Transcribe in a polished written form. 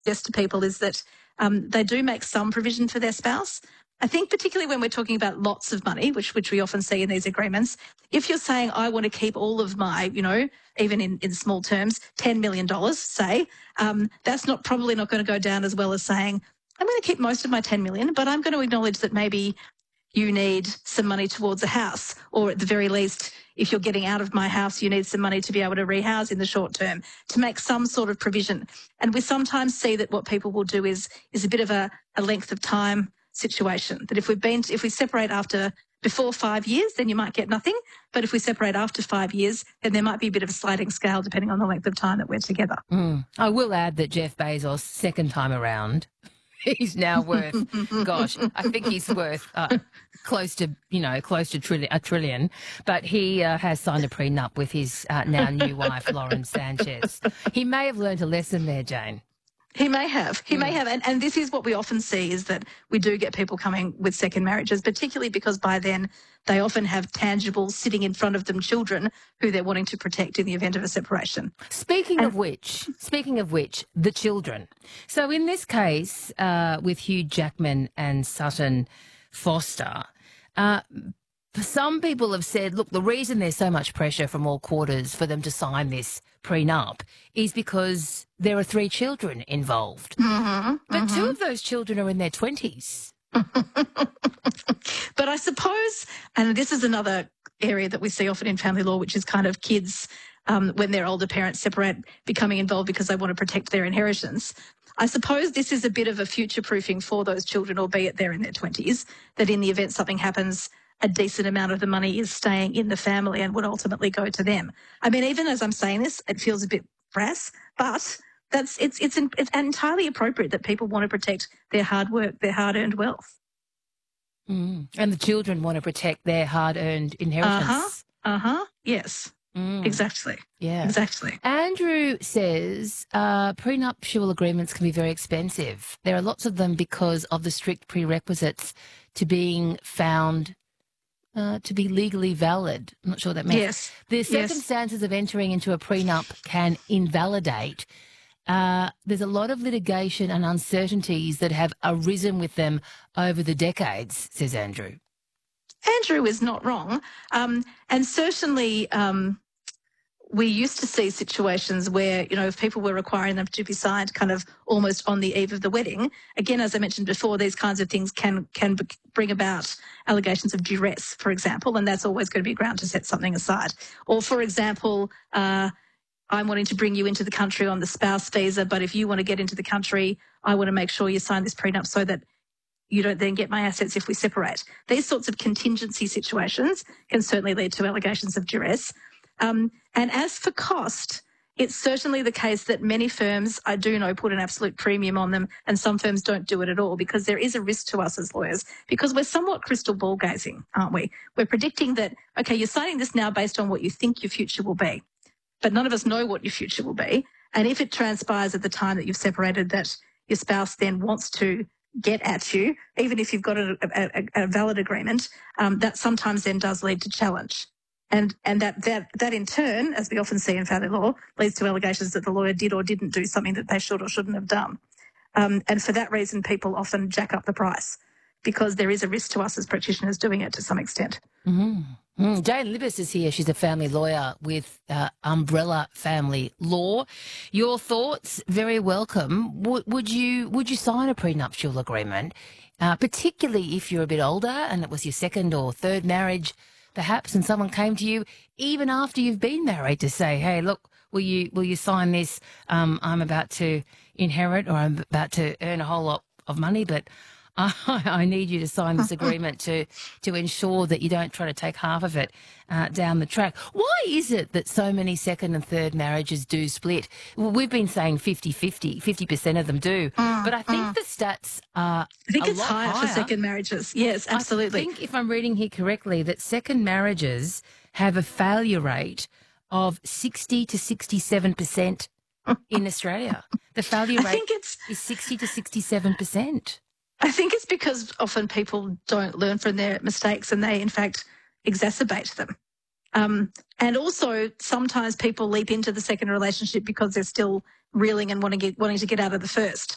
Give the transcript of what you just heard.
suggest to people is that they do make some provision for their spouse. I think particularly when we're talking about lots of money, which we often see in these agreements, if you're saying, I want to keep all of my, even in small terms, $10 million, say, that's probably not going to go down as well as saying, I'm going to keep most of my $10 million, but I'm going to acknowledge that maybe you need some money towards a house, or at the very least, if you're getting out of my house, you need some money to be able to rehouse in the short term, to make some sort of provision. And we sometimes see that what people will do is a bit of a length of time situation, that if we separate before 5 years, then you might get nothing. But if we separate after 5 years, then there might be a bit of a sliding scale depending on the length of time that we're together. I will add that Jeff Bezos, second time around, he's now worth, I think he's worth close to a trillion. But he has signed a prenup with his now new wife, Lauren Sanchez. He may have learned a lesson there, Jane. He may have. And this is what we often see, is that we do get people coming with second marriages, particularly because by then they often have tangible sitting in front of them children who they're wanting to protect in the event of a separation. Speaking of which, the children. So in this case, with Hugh Jackman and Sutton Foster, some people have said, look, the reason there's so much pressure from all quarters for them to sign this prenup is because there are 3 children involved. But 2 of those children are in their 20s. But I suppose, and this is another area that we see often in family law, which is kind of kids, when their older parents separate, becoming involved because they want to protect their inheritance. I suppose this is a bit of a future-proofing for those children, albeit they're in their 20s, that in the event something happens, a decent amount of the money is staying in the family and would ultimately go to them. I mean, even as I'm saying this, it feels a bit crass, but it's entirely appropriate that people want to protect their hard work, their hard-earned wealth. And the children want to protect their hard-earned inheritance. Yes. Exactly. Yeah. Exactly. Andrew says prenuptial agreements can be very expensive. There are lots of them because of the strict prerequisites to being found to be legally valid. I'm not sure what that means. Yes. The circumstances of entering into a prenup can invalidate. There's a lot of litigation and uncertainties that have arisen with them over the decades, says Andrew. Andrew is not wrong. And certainly we used to see situations where, if people were requiring them to be signed kind of almost on the eve of the wedding, again, as I mentioned before, these kinds of things can bring about allegations of duress, for example, and that's always going to be ground to set something aside. Or, for example, I'm wanting to bring you into the country on the spouse visa, but if you want to get into the country, I want to make sure you sign this prenup so that you don't then get my assets if we separate. These sorts of contingency situations can certainly lead to allegations of duress. And as for cost, it's certainly the case that many firms, I do know, put an absolute premium on them, and some firms don't do it at all, because there is a risk to us as lawyers, because we're somewhat crystal ball gazing, aren't we? We're predicting that, okay, you're signing this now based on what you think your future will be, but none of us know what your future will be. And if it transpires at the time that you've separated that your spouse then wants to get at you, even if you've got a valid agreement, that sometimes then does lead to challenge. And that in turn, as we often see in family law, leads to allegations that the lawyer did or didn't do something that they should or shouldn't have done. And for that reason, people often jack up the price, because there is a risk to us as practitioners doing it to some extent. Jane Libis is here. She's a family lawyer with Umbrella Family Law. Your thoughts, very welcome. Would you sign a prenuptial agreement, particularly if you're a bit older and it was your second or third marriage, perhaps, and someone came to you even after you've been married to say, hey, look, will you sign this? I'm about to inherit, or I'm about to earn a whole lot of money, but I need you to sign this agreement to ensure that you don't try to take half of it down the track. Why is it that so many second and third marriages do split? Well, we've been saying 50-50, 50% of them do. But I think the stats are I think a it's lot higher for second marriages. Yes, absolutely. I think, if I'm reading here correctly, that second marriages have a failure rate of 60 to 67% in Australia. The failure rate is 60 to 67%. I think it's because often people don't learn from their mistakes and they, in fact, exacerbate them. And also sometimes people leap into the second relationship because they're still reeling and wanting to get out of the first.